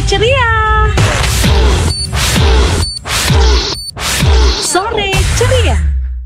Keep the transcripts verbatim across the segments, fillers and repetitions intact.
ceria. Sore ceria.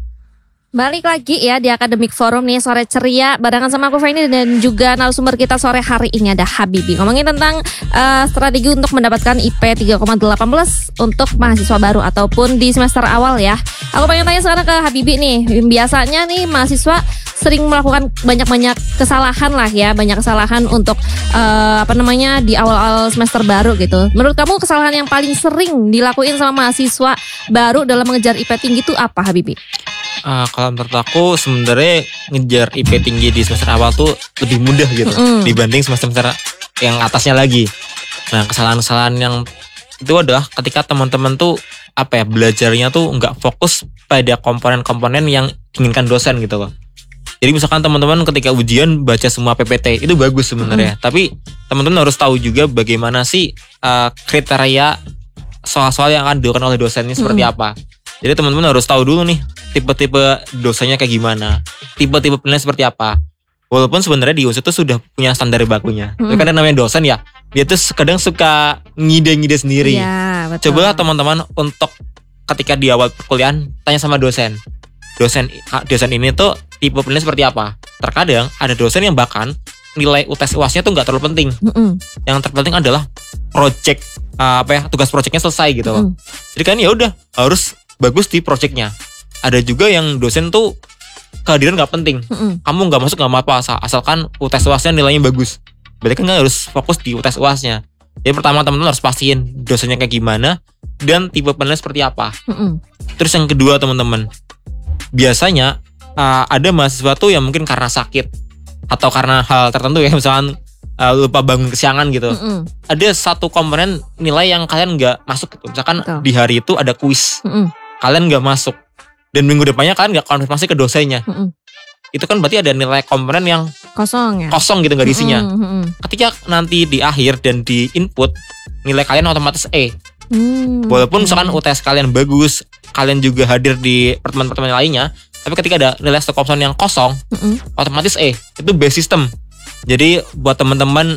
Balik lagi ya di Academic Forum nih, sore ceria barengan sama aku Feni dan juga narasumber kita sore hari ini ada Habibi. Ngomongin tentang uh, strategi untuk mendapatkan I P tiga koma delapan plus untuk mahasiswa baru ataupun di semester awal ya. Aku pengen tanya sekarang ke Habibi nih. Biasanya nih mahasiswa sering melakukan banyak-banyak kesalahan lah ya, banyak kesalahan untuk uh, apa namanya di awal-awal semester baru gitu. Menurut kamu kesalahan yang paling sering dilakuin sama mahasiswa baru dalam mengejar I P tinggi itu apa, Habibi? Uh, kalau menurut aku sebenarnya ngejar I P tinggi di semester awal tuh lebih mudah gitu mm. dibanding semester-semester yang atasnya lagi. Nah, kesalahan-kesalahan yang itu adalah ketika teman-teman tuh apa ya belajarnya tuh nggak fokus pada komponen-komponen yang diinginkan dosen gitu loh. Jadi misalkan teman-teman ketika ujian baca semua P P T itu bagus sebenarnya, mm. tapi teman-teman harus tahu juga bagaimana sih uh, kriteria soal-soal yang akan dilakukan oleh dosen ini seperti mm. apa. Jadi teman-teman harus tahu dulu nih tipe-tipe dosanya kayak gimana, tipe-tipe penilaian seperti apa. Walaupun sebenarnya di U N S itu sudah punya standar bakunya. Mm. Tapi kan namanya dosen ya, dia tuh kadang suka ngide-ngide sendiri. Ya, betul. Cobalah teman-teman untuk ketika di awal perkuliahan tanya sama dosen. Dosen dosen ini tuh tipe penilaian seperti apa. Terkadang ada dosen yang bahkan nilai U T S U A S-nya tuh nggak terlalu penting. Mm-mm. Yang terpenting adalah project uh, apa ya tugas projectnya selesai gitu loh. Mm. Jadi kan ya udah harus bagus di projectnya. Ada juga yang dosen tuh kehadiran nggak penting. Mm-mm. Kamu nggak masuk nggak apa-apa asal, asalkan U T S U A S-nya nilainya bagus. Berarti kan harus fokus di U T S U A S-nya. Jadi pertama teman-teman harus pastiin dosennya kayak gimana dan tipe penilaian seperti apa. Mm-mm. Terus yang kedua teman-teman, biasanya uh, ada mahasiswa tuh yang mungkin karena sakit atau karena hal tertentu ya, misalkan uh, lupa bangun kesiangan gitu. Mm-mm. Ada satu komponen nilai yang kalian nggak masuk gitu. Misalkan Betul. Di hari itu ada kuis, Mm-mm. kalian nggak masuk dan minggu depannya kalian nggak konfirmasi ke dosennya. Mm-mm. Itu kan berarti ada nilai komponen yang kosong ya, kosong gitu nggak diisinya. Mm-mm. Ketika nanti di akhir dan di input nilai kalian otomatis E. Mm, Walaupun okay. misalkan U T S kalian bagus, kalian juga hadir di pertemuan-pertemuan lainnya, tapi ketika ada nilai satu komponen yang kosong, Mm-mm. otomatis E. Itu base system. Jadi buat teman-teman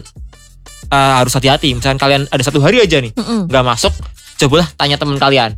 uh, harus hati-hati. Misalkan kalian ada satu hari aja nih Mm-mm. nggak masuk, cobalah tanya teman kalian.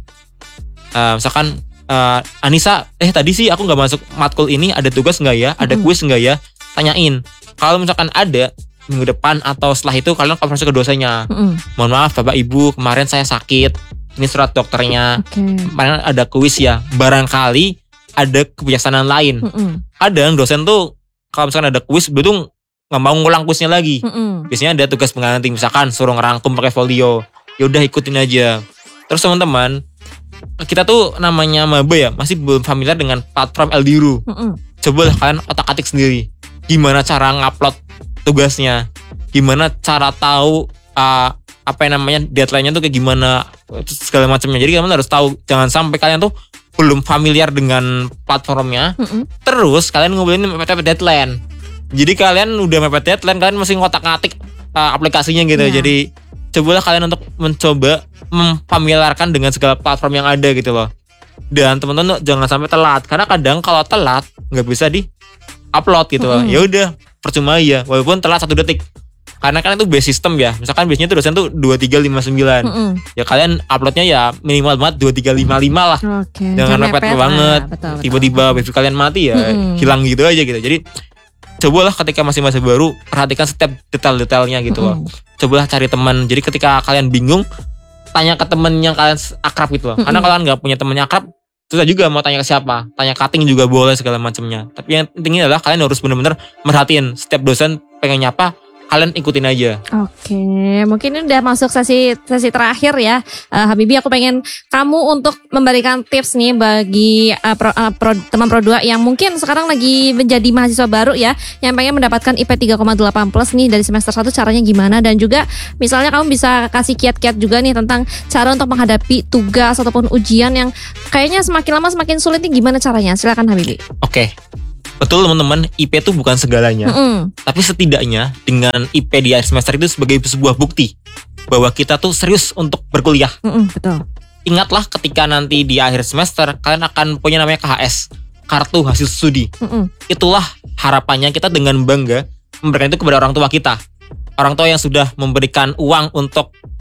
Uh, misalkan uh, Anissa, eh tadi sih aku nggak masuk matkul ini, ada tugas nggak ya, ada kuis nggak ya? Tanyain. Kalau misalkan ada minggu depan atau setelah itu kalian konfirmasi ke dosennya. Mm. Mohon maaf Bapak Ibu, kemarin saya sakit. Ini surat dokternya. Okay. Kemarin ada kuis ya. Barangkali ada kebijaksanaan lain. Mm-mm. Kadang dosen tuh kalau misalkan ada kuis, dia tuh nggak mau ngulang kuisnya lagi. Mm-mm. Biasanya ada tugas pengganti, misalkan suruh ngerangkum pakai folio. Ya udah ikutin aja. Terus teman-teman, kita tuh namanya maba ya, masih belum familiar dengan platform Eldiru. Mm-mm. Cobalah kalian otak-atik sendiri. Gimana cara ngupload tugasnya, gimana cara tahu uh, apa yang namanya deadline-nya tuh kayak gimana, segala macamnya. Jadi kalian harus tahu, jangan sampai kalian tuh belum familiar dengan platformnya, Mm-mm. terus kalian ngobrolin mepet-mepet deadline. Jadi kalian udah mepet deadline, kalian mesti ngotak-ngatik uh, aplikasinya gitu. Yeah. Jadi cobalah kalian untuk mencoba memfamiliarkan dengan segala platform yang ada gitu loh. Dan teman-teman jangan sampai telat, karena kadang kalau telat nggak bisa di upload gitu loh. Ya udah percuma ya, walaupun telat satu detik. Karena kan itu base system ya. Misalkan biasanya tuh dosen tuh dua tiga lima sembilan. Mm-hmm. Ya kalian uploadnya ya minimal banget dua tiga lima lima lah. Okay. Jangan mepet banget. Ah, betul, tiba-tiba wifi kalian mati ya mm-hmm. hilang gitu aja gitu. Jadi cobalah ketika masih masa baru perhatikan setiap detail-detailnya gitu mm-hmm. loh. Cobalah cari teman. Jadi ketika kalian bingung, tanya ke temen yang kalian akrab gitu loh. Mm-hmm. Karena kalian nggak punya temen yang akrab, susah juga mau tanya ke siapa. Tanya cutting juga boleh segala macamnya. Tapi yang pentingnya adalah kalian harus benar-benar merhatiin setiap dosen pengen nyapa, kalian ikutin aja. Oke, mungkin ini udah masuk sesi sesi terakhir ya, uh, Habibi. Aku pengen kamu untuk memberikan tips nih bagi uh, pro, uh, pro, teman Pro dua yang mungkin sekarang lagi menjadi mahasiswa baru ya, yang pengen mendapatkan I P tiga koma delapan plus nih dari semester satu, caranya gimana? Dan juga misalnya kamu bisa kasih kiat-kiat juga nih tentang cara untuk menghadapi tugas ataupun ujian yang kayaknya semakin lama semakin sulit nih, gimana caranya? Silakan Habibi. Oke. Betul teman-teman, I P itu bukan segalanya. Mm-mm. Tapi setidaknya dengan I P di akhir semester itu sebagai sebuah bukti bahwa kita tuh serius untuk berkuliah. Mm-mm, betul. Ingatlah ketika nanti di akhir semester kalian akan punya namanya K H S, kartu hasil studi. Mm-mm. Itulah harapannya kita dengan bangga memberikan itu kepada orang tua kita. Orang tua yang sudah memberikan uang untuk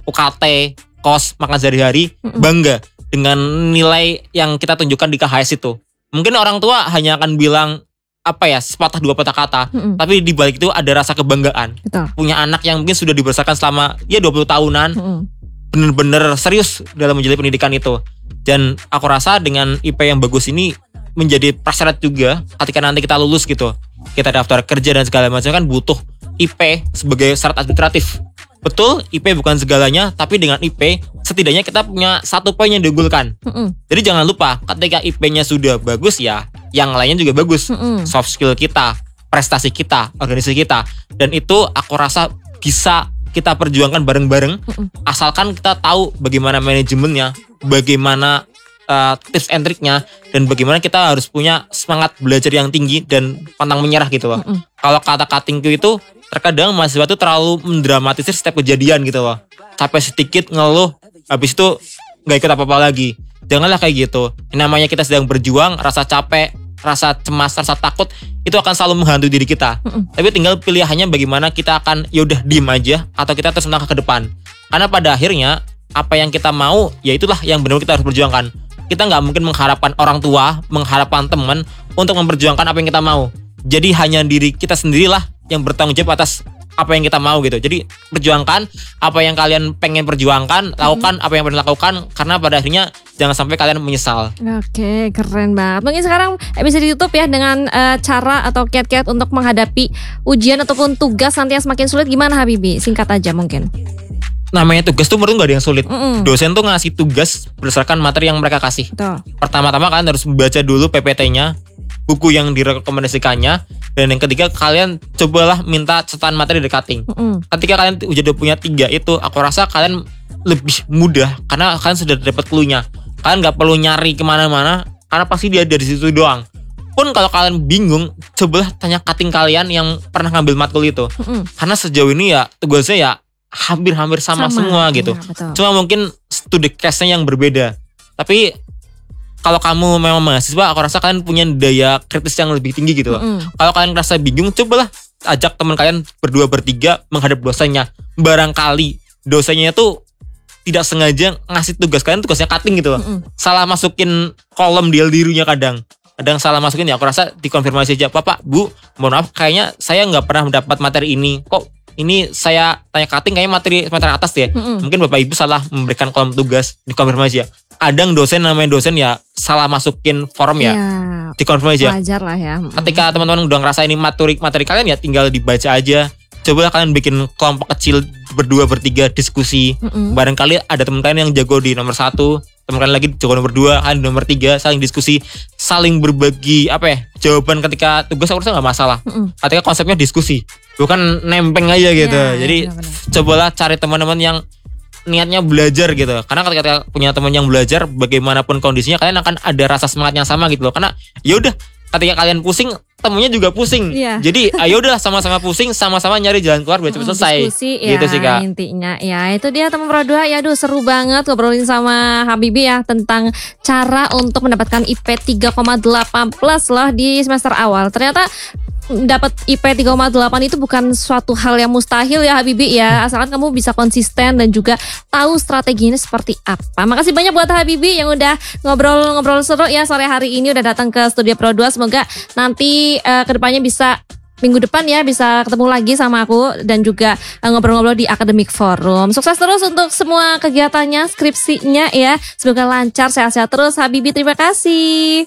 U K T, kos, makan sehari-hari, Mm-mm. bangga dengan nilai yang kita tunjukkan di K H S itu. Mungkin orang tua hanya akan bilang apa ya, sepatah dua patah kata, Mm-mm. tapi di balik itu ada rasa kebanggaan. Betul. Punya anak yang mungkin sudah dibesarkan selama ya dua puluh tahunan, Mm-mm. bener-bener serius dalam menjalani pendidikan itu. Dan aku rasa dengan I P yang bagus ini menjadi prasyarat juga ketika nanti kita lulus gitu, kita daftar kerja dan segala macam kan butuh I P sebagai syarat administratif. Betul, I P bukan segalanya, tapi dengan I P setidaknya kita punya satu poin yang diunggulkan. Mm-mm. Jadi jangan lupa ketika I P-nya sudah bagus ya, yang lainnya juga bagus. Mm-mm. Soft skill kita, prestasi kita, organisasi kita, dan itu aku rasa bisa kita perjuangkan bareng-bareng. Mm-mm. Asalkan kita tahu bagaimana manajemennya, bagaimana uh, tips and triknya, dan bagaimana kita harus punya semangat belajar yang tinggi dan pantang menyerah gitu loh. Mm-mm. Kalau kata cuttingku itu terkadang mahasiswa itu terlalu mendramatisir setiap kejadian gitu loh. Capek sedikit ngeluh, habis itu nggak ikut apa-apa lagi. Janganlah kayak gitu. Yang namanya kita sedang berjuang, rasa capek, rasa cemas, rasa takut itu akan selalu menghantui diri kita. Mm-mm. Tapi tinggal pilihannya bagaimana kita akan yaudah diem aja atau kita terus melangkah ke depan. Karena pada akhirnya apa yang kita mau ya itulah yang benar kita harus perjuangkan. Kita nggak mungkin mengharapkan orang tua, mengharapkan teman untuk memperjuangkan apa yang kita mau. Jadi hanya diri kita sendirilah yang bertanggung jawab atas apa yang kita mau gitu. Jadi perjuangkan apa yang kalian pengen perjuangkan, lakukan apa yang pengen lakukan, karena pada akhirnya jangan sampai kalian menyesal. Oke, keren banget. Mungkin sekarang bisa ditutup ya dengan uh, cara atau kiat-kiat untuk menghadapi ujian ataupun tugas nanti yang semakin sulit. Gimana Habibie? Singkat aja mungkin. Namanya tugas tuh menurut gak ada yang sulit. Mm-mm. Dosen tuh ngasih tugas berdasarkan materi yang mereka kasih. Betul. Pertama-tama kalian harus membaca dulu P P T-nya, buku yang direkomendasikannya, dan yang ketiga kalian cobalah minta catatan materi dari cutting. Mm-mm. Ketika kalian udah punya tiga itu, aku rasa kalian lebih mudah karena kalian sudah dapat clue-nya. Kalian nggak perlu nyari kemana-mana karena pasti dia dari situ doang. Pun kalau kalian bingung, cobalah tanya cutting kalian yang pernah ngambil matkul itu. Mm-mm. Karena sejauh ini ya tugasnya ya hampir-hampir sama, Sama, semua gitu. iya, betul. Cuma mungkin studi case-nya yang berbeda. Tapi kalau kamu memang mahasiswa, aku rasa kalian punya daya kritis yang lebih tinggi gitu loh. Mm-mm. Kalau kalian merasa bingung, cobalah ajak teman kalian berdua bertiga menghadap dosennya. Barangkali dosennya itu tidak sengaja ngasih tugas kalian tugasnya cutting gitu loh. Mm-mm. Salah masukin kolom di L D R-nya kadang. Kadang salah masukin ya, aku rasa dikonfirmasi aja, Bapak, Bu, mohon maaf kayaknya saya nggak pernah mendapat materi ini. Kok ini saya tanya cutting kayaknya materi materi atas ya. Mm-mm. Mungkin Bapak Ibu salah memberikan kolom tugas, dikonfirmasi ya. Kadang dosen namanya dosen ya salah masukin form ya, Iya, dikonfirmasi ya. wajar lah ya. Mm-mm. Ketika teman-teman udah ngerasa ini materi materi kalian ya tinggal dibaca aja. Cobalah kalian bikin kelompok kecil berdua bertiga diskusi. Mm-mm. Barangkali ada teman kalian yang jago di nomor satu, teman kalian lagi jago nomor dua, kalian di nomor tiga, saling diskusi, saling berbagi apa ya jawaban ketika tugas. Aku rasa nggak masalah. Mm-mm. Ketika konsepnya diskusi, bukan nempeng aja gitu. Ya, Jadi benar-benar. cobalah cari teman-teman yang niatnya belajar gitu. Karena ketika punya teman yang belajar, bagaimanapun kondisinya kalian akan ada rasa semangat yang sama gitu loh. Karena ya udah, ketika kalian pusing, temunya juga pusing. Iya. Jadi ayo udah sama-sama pusing, sama-sama nyari jalan keluar biar cepat Mm, selesai. diskusi ya Gitu sih Kak. intinya. Ya itu dia teman Pro dua. Ya aduh seru banget ngobrolin sama Habibie ya tentang cara untuk mendapatkan I P tiga koma delapan plus loh di semester awal. Ternyata dapat I P tiga koma delapan itu bukan suatu hal yang mustahil ya Habibie ya, asalkan kamu bisa konsisten dan juga tahu strateginya seperti apa. Makasih banyak buat Habibie yang udah ngobrol-ngobrol seru ya sore hari ini, udah datang ke Studio Pro dua. Semoga nanti uh, kedepannya bisa minggu depan ya bisa ketemu lagi sama aku dan juga uh, ngobrol-ngobrol di Academic Forum. Sukses terus untuk semua kegiatannya, skripsinya ya. Semoga lancar, sehat-sehat terus Habibie. Terima kasih.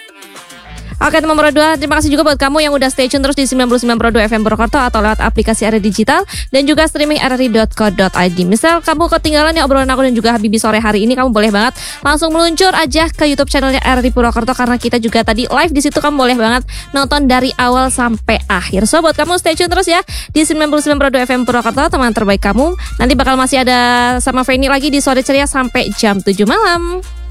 Oke teman Pro dua, terima kasih juga buat kamu yang udah stay tune terus di sembilan puluh sembilan Pro dua F M Purwokerto atau lewat aplikasi R R I Digital dan juga streaming r r i dot co dot i d. Misal kamu ketinggalan ya obrolan aku dan juga Habibie sore hari ini, kamu boleh banget langsung meluncur aja ke YouTube channelnya R R I Purwokerto karena kita juga tadi live di situ. Kamu boleh banget nonton dari awal sampai akhir. So buat kamu stay tune terus ya di sembilan puluh sembilan Pro dua F M Purwokerto, teman terbaik kamu. Nanti bakal masih ada sama Feni lagi di Sore Ceria sampai jam tujuh malam.